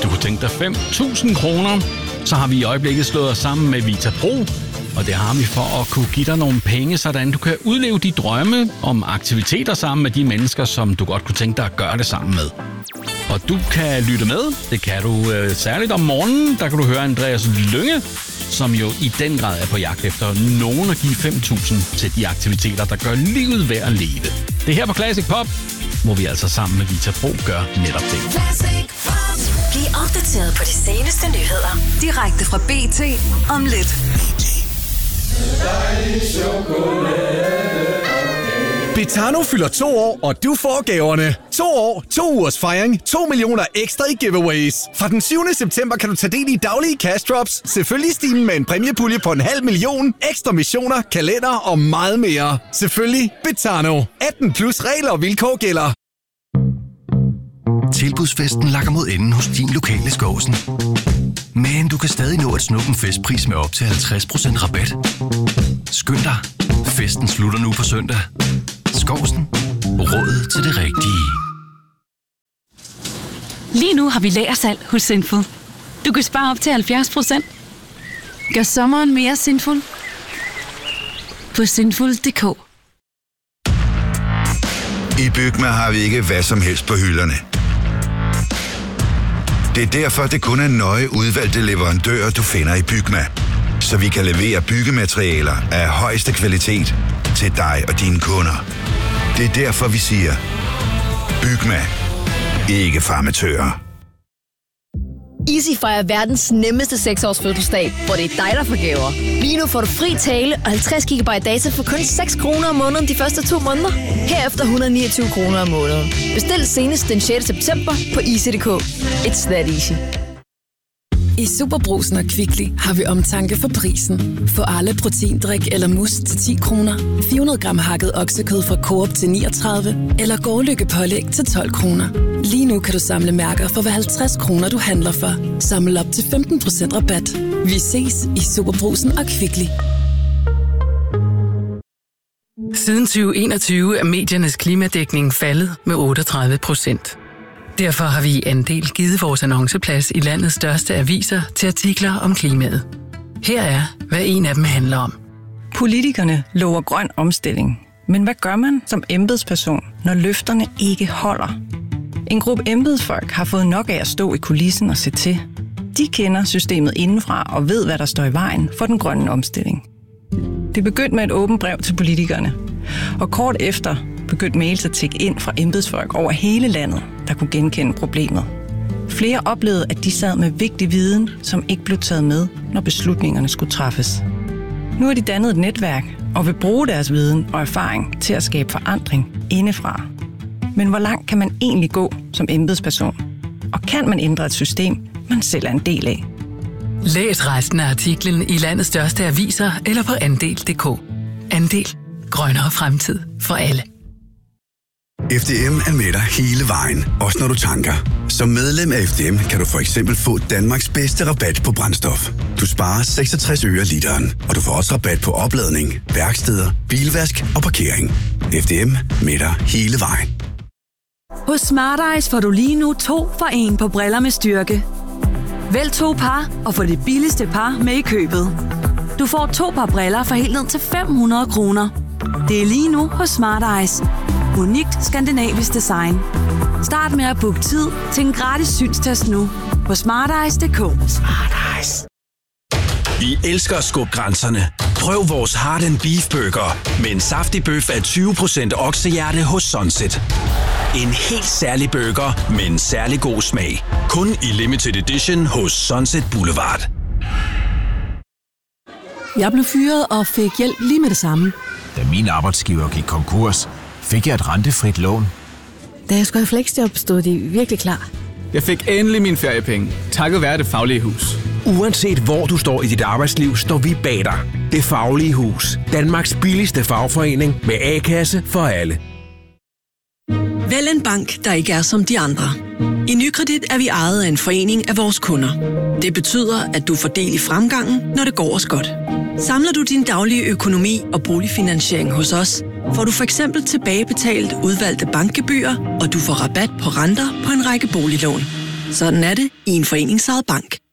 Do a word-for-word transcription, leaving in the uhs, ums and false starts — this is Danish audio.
du kunne tænke dig fem tusind kroner, så har vi i øjeblikket slået os sammen med Vita Pro. Og det har vi for at kunne give dig nogle penge, sådan du kan udleve de drømme om aktiviteter sammen med de mennesker, som du godt kunne tænke dig at gøre det sammen med. Og du kan lytte med. Det kan du øh, særligt om morgenen. Der kan du høre Andreas Lynge, som jo i den grad er på jagt efter nogen at give fem tusind til de aktiviteter, der gør livet værd at leve. Det her på Classic Pop, hvor vi altså sammen med Vita Pro gør netop det. Bliv opdateret på de seneste nyheder direkte fra B T om lidt. Betano fylder to år, og du får gaverne. To år, to ugers fejring, to millioner ekstra i giveaways. Fra den syvende september kan du tage del i daglige cash drops, selvfølgelig stilen med en præmiepulje på en halv million, ekstra missioner, kalender og meget mere. Selvfølgelig Betano. atten plus regler og vilkår gælder. Tilbudsfesten lakker mod enden hos din lokale Skovsen. Men du kan stadig nå at snuppe en festpris med op til halvtreds procent rabat. Skynd dig. Festen slutter nu på søndag. Skovsen. Råd til det rigtige. Lige nu har vi lagersalg hos Sinful. Du kan spare op til halvfjerds procent. Gør sommeren mere sinful på sinful punktum d k. I Bygma har vi ikke hvad som helst på hylderne. Det er derfor, det kun er nøje udvalgte leverandører, du finder i Bygma. Så vi kan levere byggematerialer af højeste kvalitet til dig og dine kunder. Det er derfor, vi siger, Bygma. Ikke farmatører. Easy fejrer verdens nemmeste seks års fødselsdag, hvor det er dig, der får gaver. Lige nu får du fri tale og halvtreds gigabyte data for kun seks kroner om måneden de første to måneder. Herefter et hundrede og niogtyve kroner om måneden. Bestil senest den sjette september på easy punktum d k. It's that easy. I Superbrugsen og Kvickly har vi omtanke for prisen. Få alle proteindrik eller mus til ti kroner, fire hundrede gram hakket oksekød fra Coop til niogtredive, eller Gårdlykke pålæg til tolv kroner. Lige nu kan du samle mærker for hver halvtreds kroner, du handler for. Samle op til femten procent rabat. Vi ses i Superbrugsen og Kvickly. Siden tyve enogtyve er mediernes klimadækning faldet med otteogtredive procent. Derfor har vi i Andel givet vores annonceplads i landets største aviser til artikler om klimaet. Her er, hvad en af dem handler om. Politikerne lover grøn omstilling. Men hvad gør man som embedsperson, når løfterne ikke holder? En gruppe embedsfolk har fået nok af at stå i kulissen og se til. De kender systemet indenfra og ved, hvad der står i vejen for den grønne omstilling. Det begyndte med et åbent brev til politikerne. Og kort efter begyndte mails at tikke ind fra embedsfolk over hele landet, der kunne genkende problemet. Flere oplevede, at de sad med vigtig viden, som ikke blev taget med, når beslutningerne skulle træffes. Nu har de dannet et netværk og vil bruge deres viden og erfaring til at skabe forandring indefra. Men hvor langt kan man egentlig gå som embedsperson? Og kan man ændre et system, man selv er en del af? Læs resten af artiklen i landets største aviser eller på andel punktum d k. Andel. Grønnere fremtid for alle. F D M er med dig hele vejen, også når du tanker. Som medlem af F D M kan du for eksempel få Danmarks bedste rabat på brændstof. Du sparer seksogtres øre literen, og du får også rabat på opladning, værksteder, bilvask og parkering. F D M med dig hele vejen. Hos Smart Eyes får du lige nu to for en på briller med styrke. Vælg to par og få det billigste par med i købet. Du får to par briller for helt ned til fem hundrede kroner. Det er lige nu hos Smart Eyes. Unikt skandinavisk design. Start med at booke tid til en gratis synstest nu på smarteyes punktum d k. Smart Eyes. Vi elsker at skubbe grænserne. Prøv vores Heart and Beef Burger med en saftig bøf af tyve procent oksehjerte hos Sunset. En helt særlig burger med en særlig god smag. Kun i limited edition hos Sunset Boulevard. Jeg blev fyret og fik hjælp lige med det samme. Da min arbejdsgiver gik konkurs, fik jeg et rentefrit lån. Da jeg skulle have fleksjob, stod de virkelig klar. Jeg fik endelig mine feriepenge, takket være Det Faglige Hus. Uanset hvor du står i dit arbejdsliv, står vi bag dig. Det Faglige Hus. Danmarks billigste fagforening med A-kasse for alle. Vælg en bank, der ikke er som de andre. I Nykredit er vi ejet af en forening af vores kunder. Det betyder, at du får del i fremgangen, når det går os godt. Samler du din daglige økonomi og boligfinansiering hos os, får du for eksempel tilbagebetalt udvalgte bankgebyrer, og du får rabat på renter på en række boliglån. Sådan er det i en foreningsejet bank.